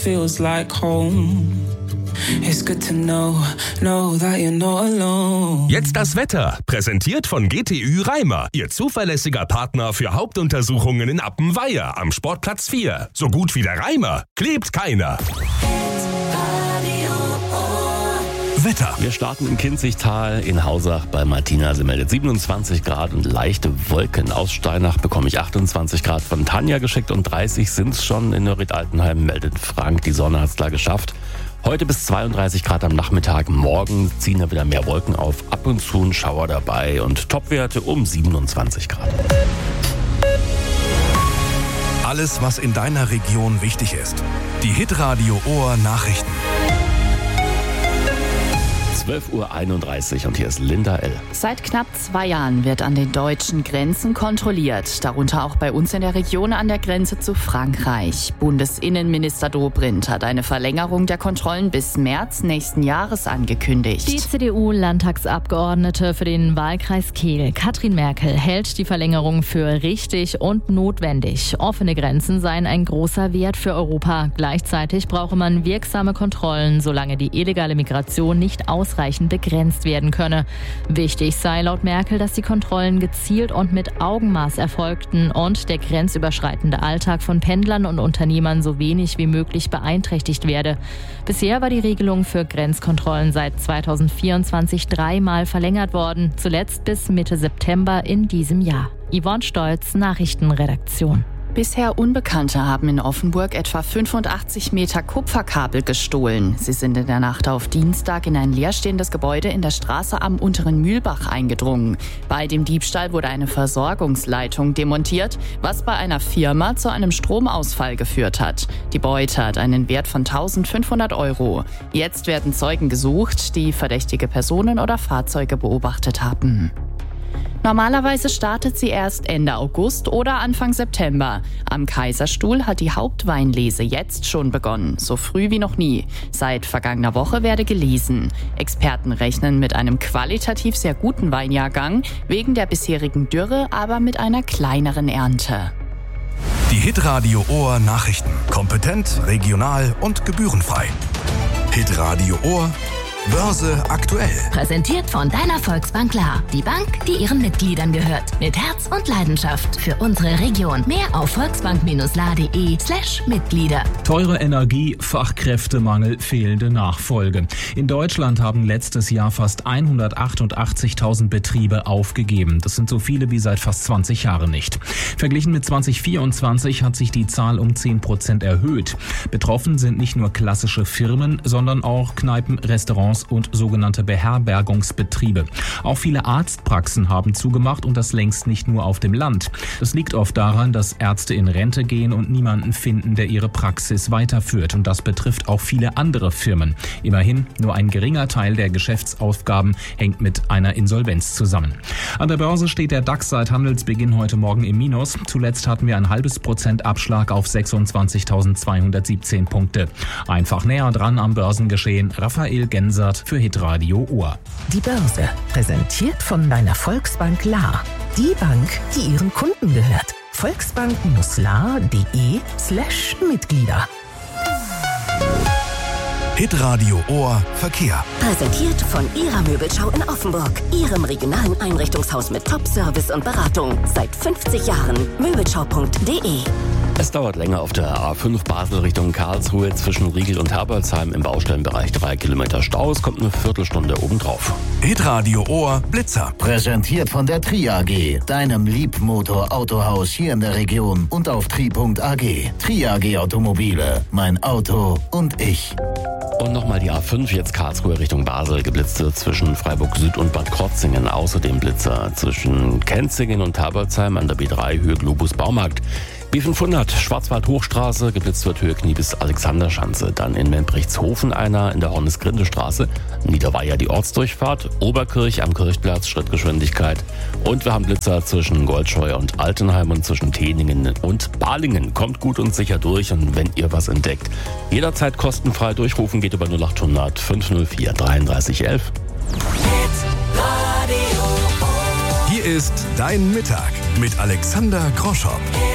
feels like home. It's good to know that you're not alone. Jetzt das Wetter, präsentiert von GTÜ Reimer, Ihr zuverlässiger Partner für Hauptuntersuchungen in Appenweier am Sportplatz 4. So gut wie der Reimer klebt keiner. Wetter. Wir starten im Kinzigtal in Hausach bei Martina. Sie meldet 27 Grad und leichte Wolken. Aus Steinach bekomme ich 28 Grad von Tanja geschickt und 30 sind es schon. In Nörried-Altenheim meldet Frank, die Sonne hat es da geschafft. Heute bis 32 Grad am Nachmittag. Morgen ziehen da wieder mehr Wolken auf. Ab und zu ein Schauer dabei und Topwerte um 27 Grad. Alles, was in deiner Region wichtig ist. Die Hitradio Ohr Nachrichten. 12:31 Uhr und hier ist Linda L. Seit knapp 2 Jahren wird an den deutschen Grenzen kontrolliert, darunter auch bei uns in der Region an der Grenze zu Frankreich. Bundesinnenminister Dobrindt hat eine Verlängerung der Kontrollen bis März nächsten Jahres angekündigt. Die CDU-Landtagsabgeordnete für den Wahlkreis Kehl, Katrin Merkel, hält die Verlängerung für richtig und notwendig. Offene Grenzen seien ein großer Wert für Europa. Gleichzeitig brauche man wirksame Kontrollen, solange die illegale Migration nicht ausreichend begrenzt werden könne. Wichtig sei laut Merkel, dass die Kontrollen gezielt und mit Augenmaß erfolgten und der grenzüberschreitende Alltag von Pendlern und Unternehmern so wenig wie möglich beeinträchtigt werde. Bisher war die Regelung für Grenzkontrollen seit 2024 3-mal verlängert worden, zuletzt bis Mitte September in diesem Jahr. Yvonne Stolz, Nachrichtenredaktion. Bisher Unbekannte haben in Offenburg etwa 85 Meter Kupferkabel gestohlen. Sie sind in der Nacht auf Dienstag in ein leerstehendes Gebäude in der Straße am Unteren Mühlbach eingedrungen. Bei dem Diebstahl wurde eine Versorgungsleitung demontiert, was bei einer Firma zu einem Stromausfall geführt hat. Die Beute hat einen Wert von 1.500 €. Jetzt werden Zeugen gesucht, die verdächtige Personen oder Fahrzeuge beobachtet haben. Normalerweise startet sie erst Ende August oder Anfang September. Am Kaiserstuhl hat die Hauptweinlese jetzt schon begonnen, so früh wie noch nie. Seit vergangener Woche werde gelesen. Experten rechnen mit einem qualitativ sehr guten Weinjahrgang, wegen der bisherigen Dürre aber mit einer kleineren Ernte. Die Hitradio Ohr Nachrichten. Kompetent, regional und gebührenfrei. Hitradio Ohr Börse aktuell. Präsentiert von deiner Volksbank La. Die Bank, die ihren Mitgliedern gehört. Mit Herz und Leidenschaft für unsere Region. Mehr auf volksbank-la.de/Mitglieder. Teure Energie, Fachkräftemangel, fehlende Nachfolge. In Deutschland haben letztes Jahr fast 188.000 Betriebe aufgegeben. Das sind so viele wie seit fast 20 Jahren nicht. Verglichen mit 2024 hat sich die Zahl um 10% erhöht. Betroffen sind nicht nur klassische Firmen, sondern auch Kneipen, Restaurants und sogenannte Beherbergungsbetriebe. Auch viele Arztpraxen haben zugemacht und das längst nicht nur auf dem Land. Das liegt oft daran, dass Ärzte in Rente gehen und niemanden finden, der ihre Praxis weiterführt. Und das betrifft auch viele andere Firmen. Immerhin, nur ein geringer Teil der Geschäftsaufgaben hängt mit einer Insolvenz zusammen. An der Börse steht der DAX seit Handelsbeginn heute Morgen im Minus. Zuletzt hatten wir ein ½ % Abschlag auf 26.217 Punkte. Einfach näher dran am Börsengeschehen. Raphael Gensert für Hitradio Ohr. Die Börse, präsentiert von deiner Volksbank La. Die Bank, die ihren Kunden gehört. Volksbank-la.de/Mitglieder. Hitradio Ohr Verkehr. Präsentiert von Ihrer Möbelschau in Offenburg. Ihrem regionalen Einrichtungshaus mit Top-Service und Beratung. Seit 50 Jahren. Möbelschau.de. Es dauert länger auf der A5 Basel Richtung Karlsruhe zwischen Riegel und Herbolzheim im Baustellenbereich 3 Kilometer Stau. Es kommt eine Viertelstunde obendrauf. Hitradio Ohr Blitzer. Präsentiert von der Tri AG, deinem Liebmotor-Autohaus hier in der Region und auf tri.ag. Tri AG Automobile, mein Auto und ich. Und nochmal die A5, jetzt Karlsruhe Richtung Basel, geblitzte zwischen Freiburg Süd und Bad Krotzingen. Außerdem Blitzer zwischen Kenzingen und Herbolzheim an der B3 Höhe Globus Baumarkt. B500 Schwarzwald-Hochstraße, geblitzt wird Höhe Knie bis Alexanderschanze. Dann in Memprichtshofen einer in der Hornis-Grinde-Straße. Niederweiher die Ortsdurchfahrt. Oberkirch am Kirchplatz, Schrittgeschwindigkeit. Und wir haben Blitzer zwischen Goldscheuer und Altenheim und zwischen Teningen und Balingen. Kommt gut und sicher durch und wenn ihr was entdeckt, jederzeit kostenfrei durchrufen, geht über 0800 504 33 11. Hier ist Dein Mittag mit Alexander Groschow.